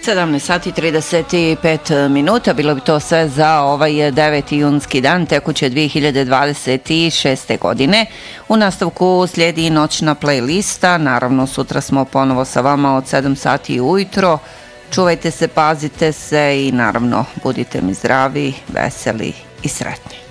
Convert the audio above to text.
17:35, bilo bi to sve za ovaj 9. junski dan tekuće 2026. godine. U nastavku slijedi noćna playlista, naravno sutra smo ponovo sa vama od 7 sati ujutro. Čuvajte se, pazite se i naravno budite mi zdravi, veseli i sretni.